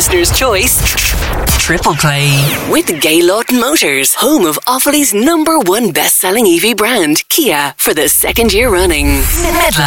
listener's choice. Triple play. With Gaylord Motors, home of Offaly's #1 best-selling EV brand, Kia, for the second year running.